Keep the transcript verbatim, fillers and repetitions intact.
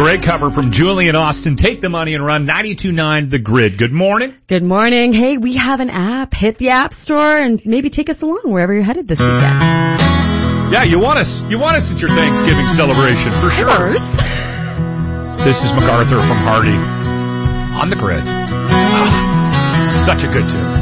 Great cover from Julian Austin. Take the money and run. ninety-two point nine The Grid. Good morning. Good morning. Hey, we have an app. Hit the App Store and maybe take us along wherever you're headed this weekend. Yeah, you want us. You want us at your Thanksgiving celebration for sure. This is MacArthur from Hardy on The Grid. Ah, such a good tune.